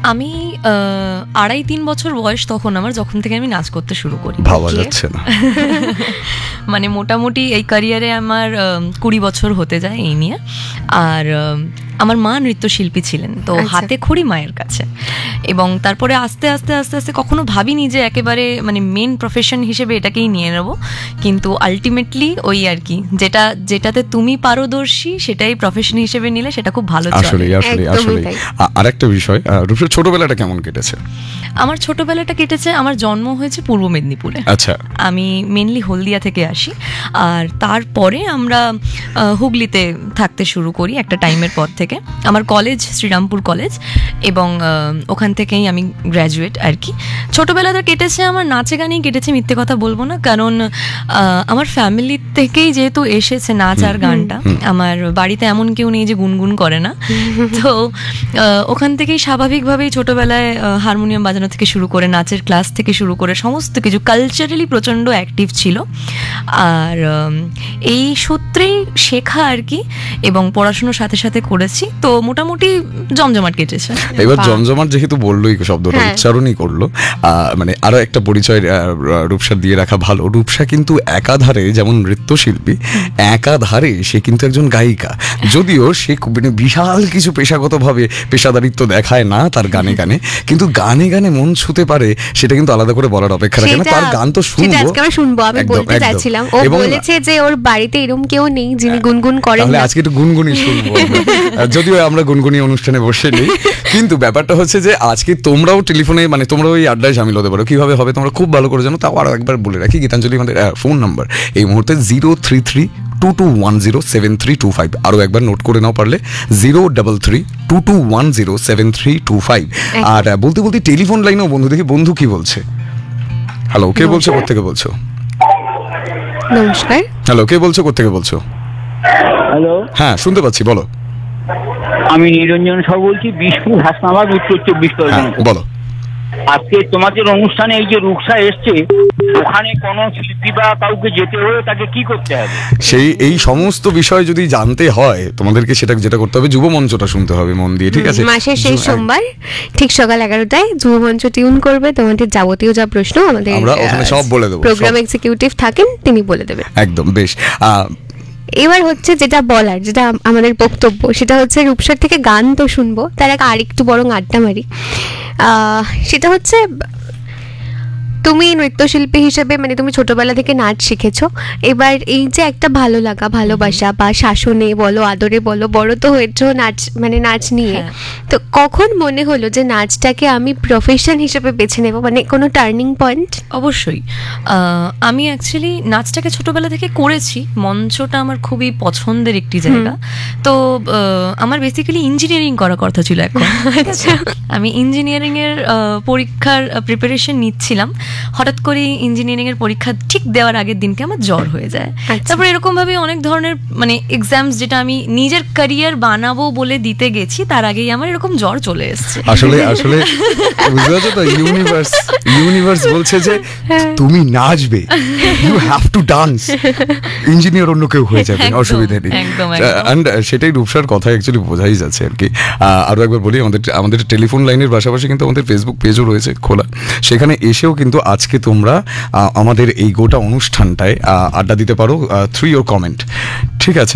আমি 2.5-3 বছর বয়স তখন আমার, যখন থেকে আমি নাচ করতে শুরু করি। ভাবা যাচ্ছে না। মানে মোটামুটি এই ক্যারিয়ারে আমার 20 বছর হতে যায় এই নিয়ে। আর আমার মা নৃত্যশিল্পী ছিলেন, তো হাতে খড়ি মায়ের কাছে। এবং তারপরে আস্তে আস্তে আস্তে আস্তে কখনো ভাবিনি যে একেবারে মানে মেন প্রফেশন হিসেবে এটাকেই নিয়ে নেব, কিন্তু আলটিমেটলি ওই আর কি, যেটাতে তুমি পারদর্শী সেটাই প্রফেশন হিসেবে নিলে সেটা খুব ভালো চলে। আসলে আসলে আসলে আরেকটা বিষয়, রূপসার ছোটবেলাটা কেমন কেটেছে? আমার ছোটবেলাটা কেটেছে, আমার জন্ম হয়েছে পূর্ব মেদিনীপুরে। আচ্ছা। আমি মেনলি হলদিয়া থেকে আসি, আর তারপরে আমরা হুগলিতে থাকতে শুরু করি একটা টাইমের পর থেকে। আমার কলেজ শ্রীরামপুর কলেজ, এবং ওখান থেকেই আমি গ্র্যাজুয়েট আর কি। ছোটবেলাটা কেটেছে আমার নাচে গানেই কেটেছে, মিথ্যে কথা বলবো না, কারণ আমার ফ্যামিলি থেকেই যেহেতু এসেছে নাচ আর গানটা। আমার বাড়িতে এমন কেউ নেই যে গুনগুন করে না, তো ওখান থেকেই স্বাভাবিকভাবেই ছোটবেলায় হারমোনিয়াম বাজানো থেকে শুরু করে নাচের ক্লাস থেকে শুরু করে সমস্ত কিছু কালচারালি প্রচণ্ড অ্যাক্টিভ ছিল। আর এই সূত্রেই শেখা আর কি, এবং পড়াশুনোর সাথে সাথে করেছি, তো মোটামুটি জমজমাট কেটেছে। এবার জমজমাট যেহেতু বললোই, শব্দটা উচ্চারণই করলো, মানে আরো একটা পরিচয় রূপসার দিয়ে রাখা ভালো। রূপসা কিন্তু একাধারে যেমন নৃত্যশিল্পী, একাধারে সে কিন্তু একজন গায়িকা। যদিও সে বিশাল কিছু পেশাগতভাবে পেশাদারিত্ব দেখায় না তার গানে গানে, কিন্তু গানে গানে মন ছুতে পারে, সেটা কিন্তু আলাদা করে বলার অপেক্ষা রাখে না। তার গান তো শুনবো, আমি বলতে চাইছিলাম, ও বলেছে যে ওর বাড়িতে এরকম কেউ নেই যিনি গুনগুন করেন, তাহলে আজকে একটু গুনগুনি শুনবো। যদিও আমরা গুনগুনি অনুষ্ঠানে বসে নেই, কিন্তু ব্যাপারটা হচ্ছে যে আজকে তোমরাও টেলিফোনে, মানে তোমরাও এই আড্ডায় সামিল হতে পারো। কিভাবে হবে তোমরা খুব ভালো করে জানো, তাও আরো একবার বলে রাখি, গীতাঞ্জলি আমাদের ফোন নাম্বার এই মুহূর্তে 03322107325। আরো একবার নোট করে নাও পারলে, 03322107325। আর বলতে বলতে টেলিফোন লাইনেও বন্ধু, দেখি বন্ধু কি বলছে। হ্যালো, কে বলছো, কোত্থেকে বলছো? নমস্কার। হ্যালো, কে বলছো, কোত্থেকে বলছো? হ্যালো, হ্যাঁ শুনতে পাচ্ছি, বলো। আমি নিরঞ্জন সাউ বলছি, বিষ্ণু হাসনাবাদ, উত্তর 24 পরগনা। বলো। আজকে তোমাদের অনুষ্ঠানে এই যে রূপসা এসছে, ওখানে কোনো শিল্পী বা কাউকে যেতে হলে তাকে কি করতে হবে? এই সমস্ত বিষয় যদি জানতে হয় তোমাদেরকে, সেটা যেটা করতে হবে, যুব মঞ্চটা শুনতে হবে মন দিয়ে, ঠিক আছে? মাসের শেষ সোমবার ঠিক সকাল 11টায় যুব মঞ্চ টিউন করবে। তোমাদের যাবতীয় যা প্রশ্ন আমাদের আমরা ওখানে সব বলে দেবো। প্রোগ্রাম এক্সিকিউটিভ থাকেন, তিনি বলে দেবেন। একদম বেশ। এবার হচ্ছে যেটা বলার, যেটা আমাদের বক্তব্য, সেটা হচ্ছে রূপসার থেকে গান তো শুনবো, তার আগে আরেকটু বরং আড্ডা মারি। সেটা হচ্ছে, তুমি নৃত্যশিল্পী হিসেবে, মানে তুমি ছোটবেলা থেকে নাচ শিখেছো, এবার এই যে একটা ভালো লাগা, ভালোবাসা বা শাসনে বলো, আদরে বলো, বড় তো হয়েছো নাচ, মানে নাচ নিয়ে, তো কখন মনে হলো যে নাচটাকে আমি প্রফেশন হিসেবে বেছে নেব, মানে কোনো টার্নিং পয়েন্ট? অবশ্যই, আমি অ্যাকচুয়ালি নাচটাকে ছোটবেলা থেকে করেছি, মঞ্চটা আমার খুবই পছন্দের একটি জায়গা। তো আমার বেসিক্যালি ইঞ্জিনিয়ারিং করার কথা ছিল এখন। আমি ইঞ্জিনিয়ারিং এর পরীক্ষার প্রিপারেশন নিচ্ছিলাম, হঠাৎ করে ইঞ্জিনিয়ারিং এর পরীক্ষা ঠিক দেওয়ার আগের দিনকে আমার জ্বর হয়ে যায়। তারপর এরকম ভাবে অনেক ধরনের মানে এক্সামস, যেটা আমি নিজের ক্যারিয়ার বানাবো বলে দিতে গেছি, তার আগেই আমার এরকম জ্বর চলে এসেছে। আসলে আসলে বুঝতে পারছো তো, ইউনিভার্স বলছে যে তুমি নাচবে, you have to dance, engineer অন্য কেউ হয়ে যাবে, অসুবিধা নেই। এন্ড সেটাই রূপসার কথা অ্যাকচুয়ালি বোঝাই যাচ্ছে আর কি। আরো একবার বলি, আমাদের টেলিফোন লাইনের পাশাপাশি কিন্তু আমাদের ফেসবুক পেজও রয়েছে খোলা, সেখানে এসেও কিন্তু আজকে তোমরা আমাদের এই গোটা অনুষ্ঠানটায় আড্ডা দিতে পারো থ্রু ইওর কমেন্ট, ঠিক আছে?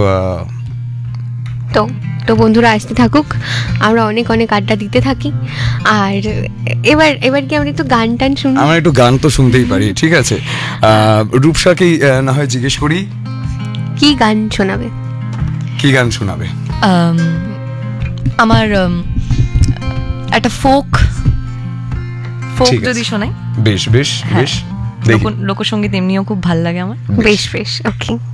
তো বন্ধুরা আসতে থাকুক, আমরা অনেক অনেক আড্ডা দিতে থাকি। আর এবার কি আমরা একটু গান টান শুনি? আমরা একটু গান তো শুনতেই পারি, ঠিক আছে? রূপসাকেই না হয় জিজ্ঞেস করি, কি গান শোনাবে? কি গান শোনাবে? আমার একটা ফোক যদি শোনাই। বেশ বেশ বেশ, লোকসঙ্গীত এমনিও খুব ভালো লাগে আমার। বেশ বেশ, ওকে।